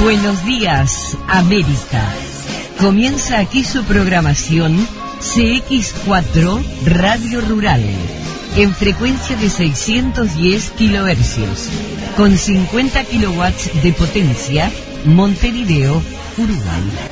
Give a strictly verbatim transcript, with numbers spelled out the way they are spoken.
Buenos días, América. Comienza aquí su programación C X cuatro Radio Rural, en frecuencia de seiscientos diez kilohercios, con cincuenta kilowatts de potencia, Montevideo, Uruguay.